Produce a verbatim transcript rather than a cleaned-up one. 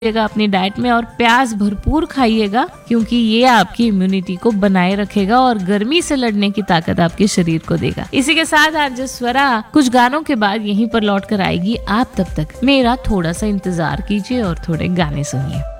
अपनी डाइट में और प्याज भरपूर खाइएगा, क्योंकि ये आपकी इम्यूनिटी को बनाए रखेगा और गर्मी से लड़ने की ताकत आपके शरीर को देगा। इसी के साथ आज स्वरा कुछ गानों के बाद यहीं पर लौट कर आएगी। आप तब तक मेरा थोड़ा सा इंतजार कीजिए और थोड़े गाने सुनिए।